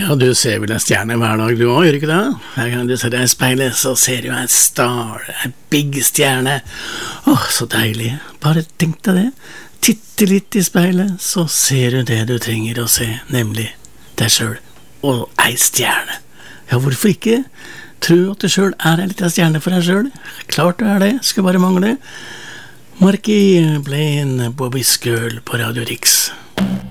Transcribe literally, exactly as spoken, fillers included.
Ja, du ser vel en stjerne hver dag du også, gjør ikke det? Hver gang du ser deg i speilet, så ser du en star, en big stjerne. Åh, så deilig. Bare tenk deg det. Titte litt i speilet, så ser du det du trenger å se, nemlig deg selv og ei stjerne. Ja, hvorfor ikke? Tro at du selv er en liten stjerne for deg selv. Klart du er det, skal bare mangle. Marky Blaine, Bobby's Girl på Radio Rix.